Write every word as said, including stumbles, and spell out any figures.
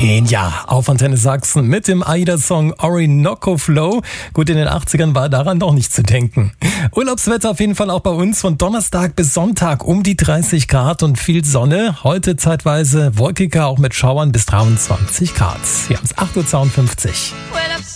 Ja, auf Antenne Sachsen mit dem AIDA-Song Orinoco Flow. Gut, in den achtzigern war daran doch nicht zu denken. Urlaubswetter auf jeden Fall auch bei uns von Donnerstag bis Sonntag um die dreißig Grad und viel Sonne. Heute zeitweise wolkiger, auch mit Schauern bis dreiundzwanzig Grad. Wir haben es acht Uhr zweiundfünfzig.